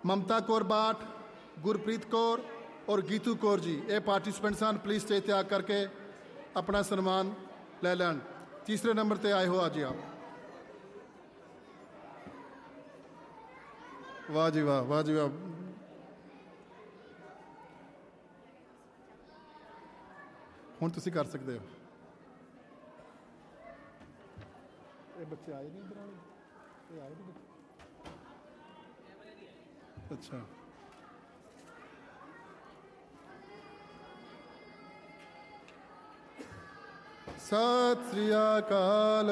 ममता कौर बाट, गुरप्रीत कौर और गीतू कौर जी। ये पार्टिसिपेंट्स हैं, प्लीज़ स्टेज त्याग करके अपना सन्मान ले लैन। तीसरे नंबर पर आए हो आज आप। वाह जी वाह, वाह जी वाह। हुण तुसीं कर सकते हो। ये बच्चे आए नहीं इधर वाले, ये आए नहीं बच्चे। अच्छा, सत श्री अकाल।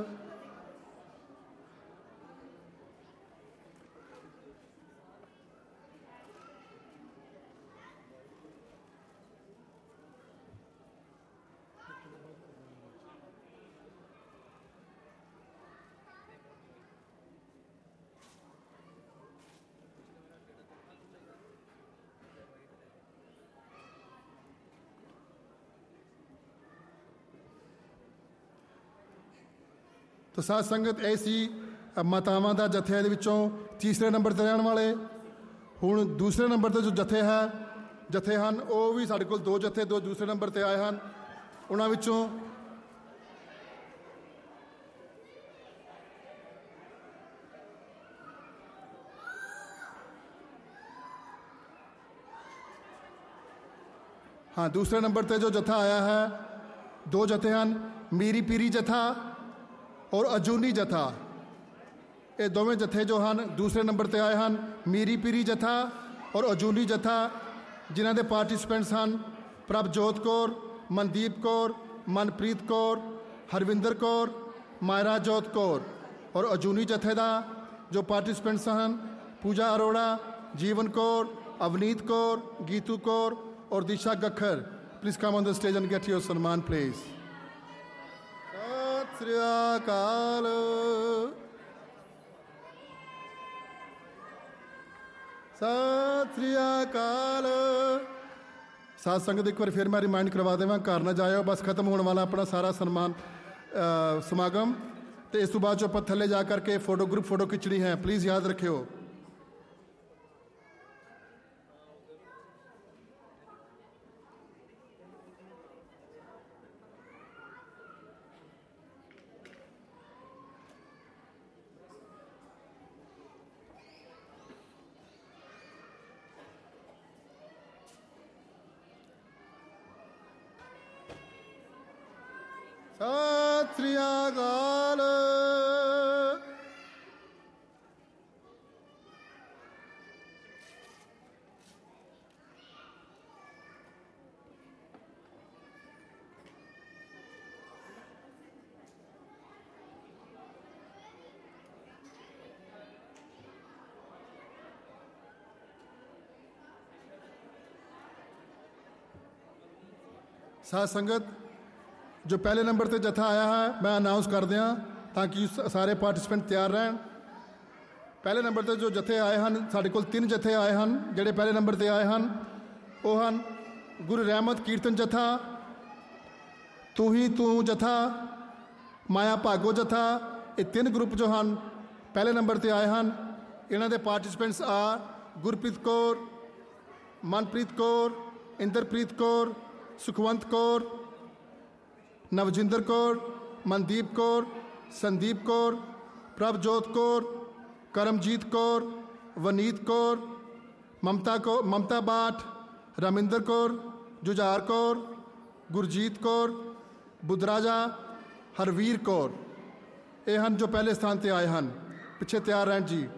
तो साध संगत ऐसी मातावां दा जथे दे विचों तीसरे नंबर ते रहण वाले। हुण दूसरे नंबर ते जो जथे हैं वो भी साडे कोल दो जथे दो दूसरे नंबर ते आए हैं। उन्हां विचों हाँ, दूसरे नंबर ते जो जथा आया है, दो जथे हैं, मीरी पीरी जथा और अजूनी जथा। ये दोवें जथे जो हैं दूसरे नंबर पर आए हैं। मीरी पीरी जथा और अजूनी जथा, जिन्हां दे पार्टिसिपेंट्स हैं प्रभजोत कौर, मनदीप कौर, मनप्रीत कौर, हरविंदर कौर, मायरा जोत कौर। और अजूनी जथे का जो पार्टिसिपेंट्स हैं पूजा अरोड़ा, जीवन कौर, अवनीत कौर, गीतू कौर और दिशा Gakhar. Please come on the stage and get your सन्मान प्लीज़। सत श्री अकाल। सत श्री अकाल। साध संगत एक बार फिर मैं रिमाइंड करवा देवां, घर ना जाओ, बस खत्म होने वाला अपना सारा सन्मान समागम। तो इस तो बाद जो आप थले जा करके ग्रुप फोटो खिंचनी है, प्लीज़ याद रखियो। सत श्री अकाल। साध संगत जो पहले नंबर पर जथा आया है मैं अनाउंस कर दिया ताकि सारे पार्टिसिपेंट तैयार रहें। पहले नंबर पर जो जथे आए हैं, साढ़े कोल 3 जथे आए हैं। जोड़े पहले नंबर पर आए हैं वो हैं गुरु रहमत कीर्तन जथा, तू ही तू जथा, माया भागो जथा। ये 3 ग्रुप जो हैं पहले नंबर पर आए हैं। इन्हों के पार्टिसिपेंट्स आ गुरप्रीत कौर, मनप्रीत कौर, इंद्रप्रीत कौर, सुखवंत कौर, नवजिंदर कौर, मनदीप कौर, संदीप कौर, प्रभजोत कौर, करमजीत कौर, वनीत कौर, ममता बाट, रमिंदर कौर, जुझार कौर, गुरजीत कौर, बुधराजा, हरवीर कौर। ये हैं जो पहले स्थान पर आए हैं। पिछे तैयार रहन जी।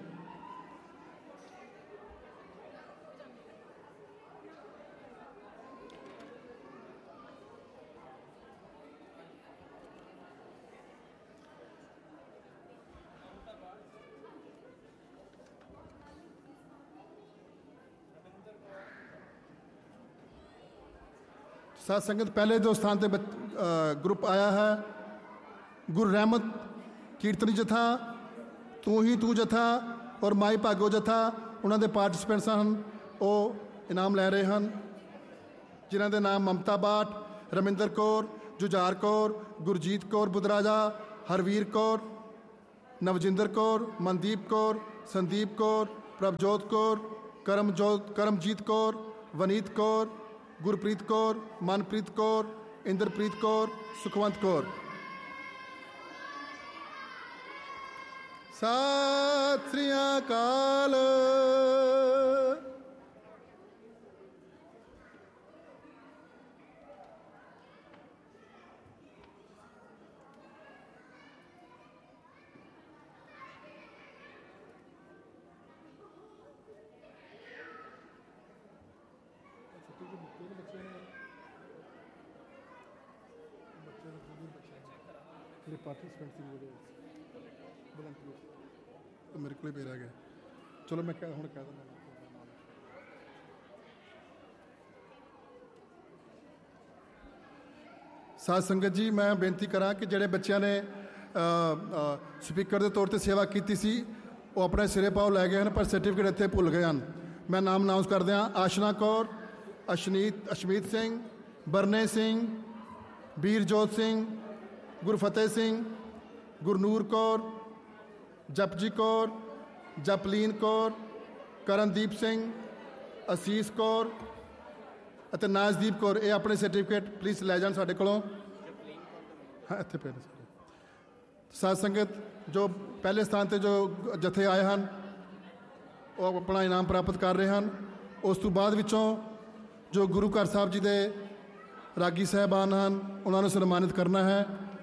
साथ संगत पहले जो स्थान पे ग्रुप आया है गुरु रहमत कीर्तनी जथा, तू ही तू जथा और माई भागो जथा। उन्होंने पार्टिसिपेंट्स हैं वो इनाम लै रहे हैं, जिन्हों के नाम ममता बाट, रमिंदर कौर, जुझार कौर, गुरजीत कौर बुधराजा, हरवीर कौर, नवजिंदर कौर, मनदीप कौर, संदीप कौर, ਪ੍ਰਭਜੋਤ ਕੌਰ, ਕਰਮਜੀਤ ਕੌਰ, ਵਨੀਤ ਕੌਰ, ਗੁਰਪ੍ਰੀਤ ਕੌਰ, ਮਨਪ੍ਰੀਤ ਕੌਰ, ਇੰਦਰਪ੍ਰੀਤ ਕੌਰ, ਸੁਖਵੰਤ ਕੌਰ। ਸਤਿ ਸ੍ਰੀ ਅਕਾਲ। ਪਾਰਟਿਸਪੈਂਟ ਸੀ ਮੇਰੇ ਕੋਲ ਪੇ ਰਹਿ ਗਿਆ। ਚਲੋ ਮੈਂ ਹੁਣ ਕਹਿ ਦਿੰਦਾ। ਸਾਧ ਸੰਗਤ ਜੀ, ਮੈਂ ਬੇਨਤੀ ਕਰਾਂ ਕਿ ਜਿਹੜੇ ਬੱਚਿਆਂ ਨੇ ਸਪੀਕਰ ਦੇ ਤੌਰ ਤੇ ਸੇਵਾ ਕੀਤੀ ਸੀ ਉਹ ਆਪਣੇ ਸਿਰੇ ਪਾਓ ਲੈ ਗਏ ਹਨ, ਪਰ ਸਰਟੀਫਿਕੇਟ ਇੱਥੇ ਭੁੱਲ ਗਏ ਹਨ। ਮੈਂ ਨਾਮ ਅਨਾਉਂਸ ਕਰਦੇ ਹਾਂ। ਆਸ਼ਨਾ ਕੌਰ, ਅਸ਼ਮੀਤ ਸਿੰਘ, ਬਰਨੇ ਸਿੰਘ, ਬੀਰਜੋਤ ਸਿੰਘ, ਗੁਰਫਤਿਹ ਸਿੰਘ, ਗੁਰਨੂਰ ਕੌਰ, ਜਪਜੀ ਕੌਰ, ਜਪਲੀਨ ਕੌਰ, ਕਰਨਦੀਪ ਸਿੰਘ, ਅਸੀਸ ਕੌਰ ਅਤੇ ਨਾਜ਼ਦੀਪ ਕੌਰ। ਇਹ ਆਪਣੇ ਸਰਟੀਫਿਕੇਟ ਪਲੀਜ਼ ਲੈ ਜਾਣ ਸਾਡੇ ਕੋਲੋਂ। ਹਾਂ, ਇੱਥੇ ਪਏ ਨੇ ਸਾਡੇ। ਸਾਧ ਸੰਗਤ, ਜੋ ਪਹਿਲੇ ਸਥਾਨ 'ਤੇ ਜੋ ਜਥੇ ਆਏ ਹਨ ਉਹ ਆਪਣਾ ਇਨਾਮ ਪ੍ਰਾਪਤ ਕਰ ਰਹੇ ਹਨ। ਉਸ ਤੋਂ ਬਾਅਦ ਵਿੱਚੋਂ ਜੋ ਗੁਰੂ ਘਰ ਸਾਹਿਬ ਜੀ ਦੇ ਰਾਗੀ ਸਾਹਿਬਾਨ ਹਨ ਉਹਨਾਂ ਨੂੰ ਸਨਮਾਨਿਤ ਕਰਨਾ ਹੈ।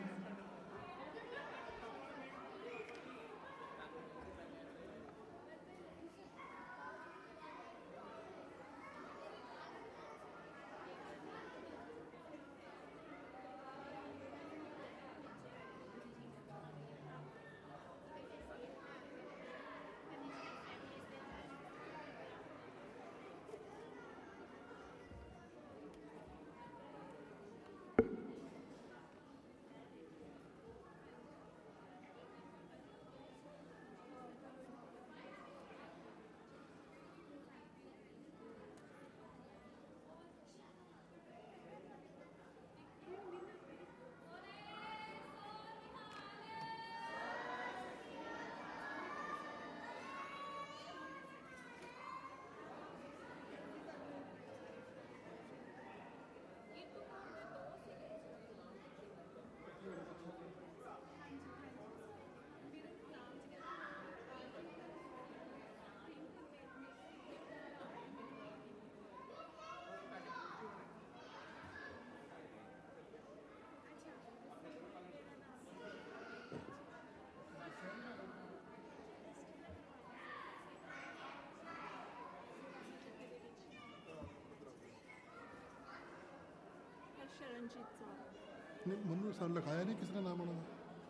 ਨਹੀਂ, ਮੈਨੂੰ ਸਾਨੂੰ ਲਿਖਾਇਆ ਨਹੀਂ ਕਿਸੇ ਦਾ ਨਾਮ ਉਹਨਾਂ ਦਾ।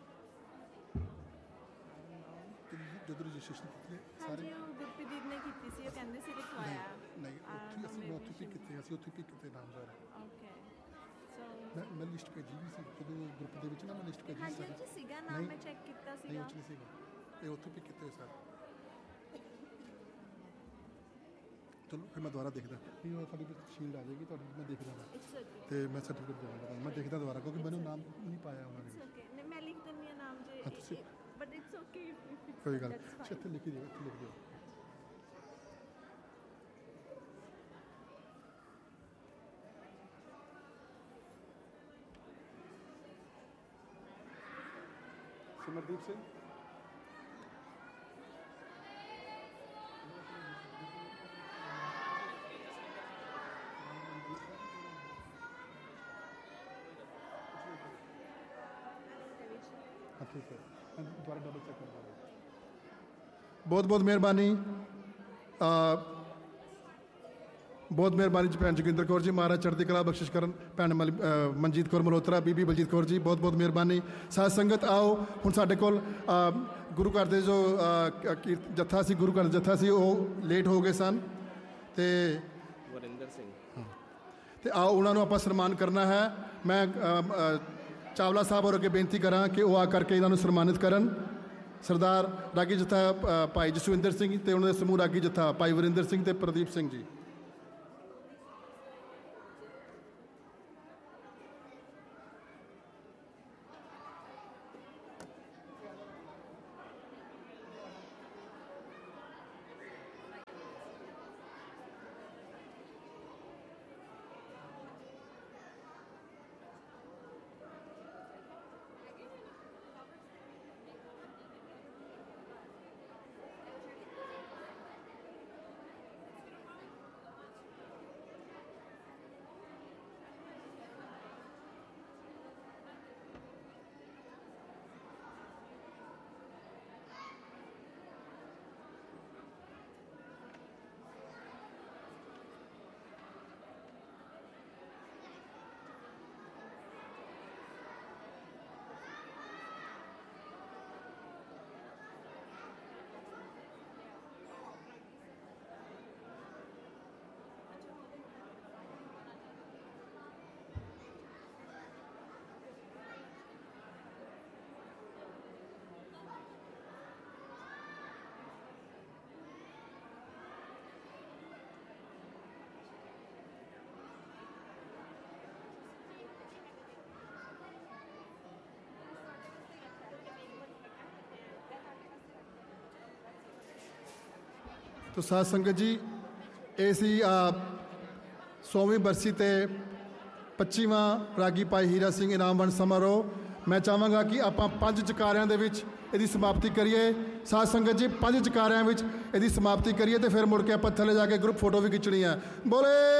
ਜਦੋਂ ਰਜਿਸਟ੍ਰੇਸ਼ਨ ਕੀਤੀ ਸਾਰੇ ਗੁਰਪ੍ਰੀਤ ਦੀਦੀ ਨੇ ਕੀਤੀ ਸੀ, ਉਹ ਕਹਿੰਦੇ ਸੀ ਲਿਖਵਾਇਆ ਨਹੀਂ। ਅਸੀਂ ਉੱਥੇ ਪਿਕ ਕੀਤੇ, ਅਸੀਂ ਉੱਥੇ ਪਿਕ ਕੀਤੇ ਨਾਮ ਸਾਰੇ। ਓਕੇ, ਮੈਂ ਲਿਸਟ ਭੇਜੀ ਵੀ ਸੀ ਜਦੋਂ ਗਰੁੱਪ ਦੇ ਵਿੱਚ ਨਾ, ਮੈਂ ਲਿਸਟ ਭੇਜੀ ਸੀ। ਹਾਂਜੀ ਸੀਗਾ ਨਾਮ, ਮੈਂ ਚੈੱਕ ਕੀਤਾ ਸੀਗਾ। ਨਹੀਂ, ਉਹ 'ਚ ਨਹੀਂ ਸੀਗਾ। ਇਹ ਉੱਥੇ ਪਿਕ ਕੀਤੇ ਹੋਏ ਸਾਰੇ। ਚਲੋ ਫਿਰ ਮੈਂ ਦੁਬਾਰਾ ਦੇਖਦਾ। ਨਹੀਂ, ਉਹ ਤੁਹਾਡੀ ਸ਼ੀਲਡ ਆ ਜਾਏਗੀ ਤੁਹਾਡੀ, ਮੈਂ ਦੇਖਦਾ ਤੇ ਮੈਂ ਸਰਟੀਫਿਕੇਟ ਦੇਵਾਂਗਾ। ਮੈਂ ਦੇਖਦਾ ਦੁਬਾਰਾ, ਕਿਉਂਕਿ ਮੈਨੂੰ ਨਾਮ ਨਹੀਂ ਪਾਇਆ ਉਹਨਾਂ ਨੇ। ਮੈਂ ਲਿਖ ਦਿੰਦੀ ਹਾਂ ਨਾਮ ਜੇ, ਤੁਸੀਂ ਬਟ ਇਟਸ ਓਕੇ। ਕੋਈ ਗੱਲ ਨਹੀਂ, ਇੱਥੇ ਲਿਖ ਦਿਓ, ਇੱਥੇ ਲਿਖ ਦਿਓ। ਸਿਮਰਦੀਪ ਸਿੰਘ, ਠੀਕ ਹੈ, ਦੁਬਾਰਾ ਡਬਲ ਚੈੱਕ ਕਰਦਾ। ਬਹੁਤ ਬਹੁਤ ਮਿਹਰਬਾਨੀ, ਬਹੁਤ ਮਿਹਰਬਾਨੀ ਜੀ ਭੈਣ ਜੋਗਿੰਦਰ ਕੌਰ ਜੀ, ਮਹਾਰਾਜ ਚੜ੍ਹਦੀ ਕਲਾ ਬਖਸ਼ਿਸ਼ ਕਰਨ। ਭੈਣ ਮਨਜੀਤ ਕੌਰ ਮਲਹੋਤਰਾ, ਬੀਬੀ ਬਲਜੀਤ ਕੌਰ ਜੀ, ਬਹੁਤ ਬਹੁਤ ਮਿਹਰਬਾਨੀ। ਸਾਧ ਸੰਗਤ ਆਓ, ਹੁਣ ਸਾਡੇ ਕੋਲ ਗੁਰੂ ਘਰ ਦੇ ਜੋ ਜੱਥਾ ਸੀ, ਗੁਰੂ ਘਰ ਜੱਥਾ ਸੀ, ਉਹ ਲੇਟ ਹੋ ਗਏ ਸਨ ਤੇ ਵਰਿੰਦਰ ਸਿੰਘ, ਤੇ ਆਓ ਉਹਨਾਂ ਨੂੰ ਆਪਾਂ ਸਨਮਾਨ ਕਰਨਾ ਹੈ। ਮੈਂ ਚਾਵਲਾ ਸਾਹਿਬ ਹੋਰ ਅੱਗੇ ਬੇਨਤੀ ਕਰਾਂ ਕਿ ਉਹ ਆ ਕਰਕੇ ਇਹਨਾਂ ਨੂੰ ਸਨਮਾਨਿਤ ਕਰਨ। ਸਰਦਾਰ ਰਾਗੀ ਜੱਥਾ ਭਾਈ ਜਸਵਿੰਦਰ ਸਿੰਘ ਤੇ ਉਹਨਾਂ ਦੇ ਸਮੂਹ ਰਾਗੀ ਜੱਥਾ ਭਾਈ ਵਰਿੰਦਰ ਸਿੰਘ ਤੇ ਪ੍ਰਦੀਪ ਸਿੰਘ ਜੀ। ਤੋ ਸਾਧ ਸੰਗਤ ਜੀ, ਇਹ ਸੀ 100ਵੀਂ ਬਰਸੀ ਤੇ 25ਵਾਂ ਰਾਗੀ ਭਾਈ ਹੀਰਾ ਸਿੰਘ ਇਨਾਮ ਵੰਡ ਸਮਾਰੋਹ। ਮੈਂ ਚਾਹਾਂਗਾ ਕਿ ਆਪਾਂ 5 ਜਕਾਰਿਆਂ ਦੇ ਵਿੱਚ ਇਹਦੀ ਸਮਾਪਤੀ ਕਰੀਏ। ਸਾਧ ਸੰਗਤ ਜੀ, 5 ਜਕਾਰਿਆਂ ਵਿੱਚ ਇਹਦੀ ਸਮਾਪਤੀ ਕਰੀਏ ਤੇ ਫਿਰ ਮੁੜ ਕੇ ਆਪਾਂ ਥੱਲੇ ਜਾ ਕੇ ਗਰੁੱਪ ਫੋਟੋ ਵੀ ਖਿੱਚਣੀ ਹੈ। ਬੋਲੇ